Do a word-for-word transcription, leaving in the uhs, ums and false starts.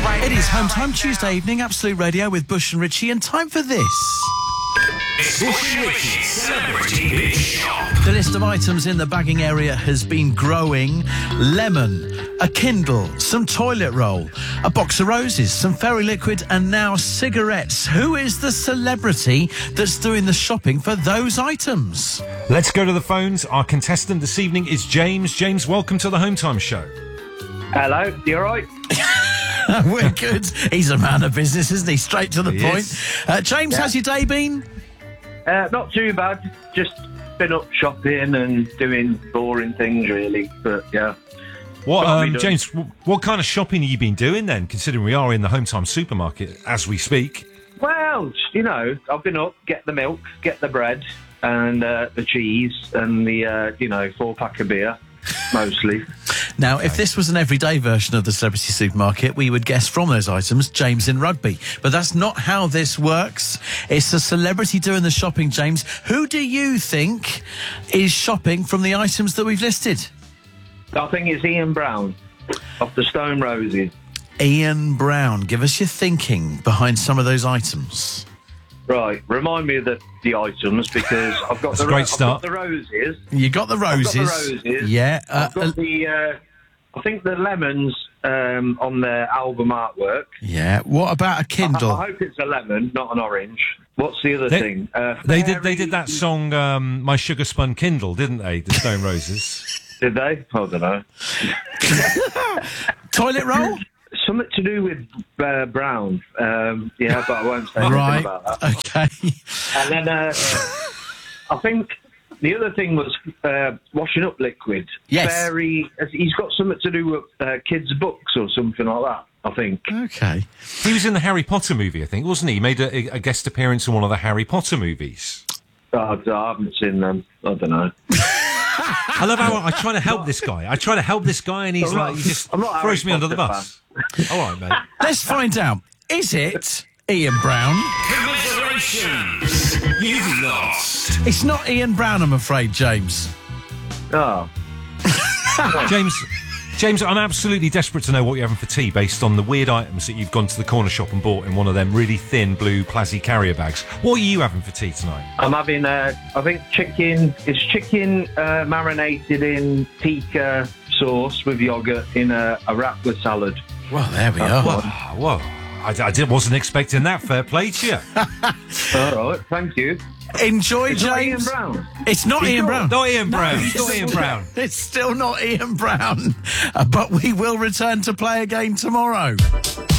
right It is now, Home Time right Tuesday now. evening, Absolute Radio with Bush and Richie, and time for this. It's Bush and Richie's Celebrity Big Shop. The list of items in the bagging area has been growing. Lemon, a Kindle, some toilet roll, a box of roses, some fairy liquid, and now cigarettes. Who is the celebrity that's doing the shopping for those items? Let's go to the phones. Our contestant this evening is James. James, welcome to the Home Time Show. Hello, you all right? We're good. He's a man of business, isn't he? Straight to the He point. is. Uh, James, Yeah. how's your day been? Uh, not too bad. Just been up shopping and doing boring things, really. But yeah. What, Can't be um, done. James, w- what kind of shopping have you been doing then, considering we are in the Home Time supermarket as we speak? Well, you know, I've been up, get the milk, get the bread, and uh, the cheese, and the, uh, you know, four pack of beer, mostly. Now, if this was an everyday version of the Celebrity Supermarket, we would guess from those items James in rugby. But that's not how this works. It's a celebrity doing the shopping, James. Who do you think is shopping from the items that we've listed? I think it's Ian Brown off the Stone Roses. Ian Brown. Give us your thinking behind some of those items. Right, remind me of the, the items because I've got, That's the, a great I've start. got the roses. You got the roses. I've got the roses. Yeah. Uh, I've got uh, the, uh, I think the lemons um, on their album artwork. yeah. What about a I, Kindle? I hope it's a lemon, not an orange. What's the other They- thing? Uh, They did. They fairy- did that song, um, "My Sugar Spun Kindle," didn't they? The Stone Roses. Did they? I don't know. Toilet roll? Something to do with uh, Brown. Um, yeah, but I won't say anything Right. about that. Okay. And then uh, I think the other thing was uh, washing up liquid. Yes. Very. He's got something to do with uh, kids' books or something like that. I think. Okay. He was in the Harry Potter movie, I think, wasn't he? He made a, a guest appearance in one of the Harry Potter movies. Oh, I haven't seen them. I don't know. I love how I try to help this guy. I try to help this guy, and he's I'm like, not- he just I'm not a throws Harry me under the Potter bus. All right, mate. Let's find out. Is it Ian Brown? Commiserations. You've lost. It's not Ian Brown, I'm afraid, James. Oh. James, James, I'm absolutely desperate to know what you're having for tea based on the weird items that you've gone to the corner shop and bought in one of them really thin blue Plazzy carrier bags. What are you having for tea tonight? I'm having, uh, I think, chicken. It's chicken uh, marinated in tikka sauce with yogurt in a, a wrapper salad. Well, there we are. Whoa, whoa. I, I did, wasn't expecting that. Fair play to you. All right, thank you. Enjoy, It's not Ian James. Brown. It's not You Ian sure? Brown. Not Ian Brown. it's Not Ian Brown. It's still not Ian Brown. Uh, but we will return to play again tomorrow.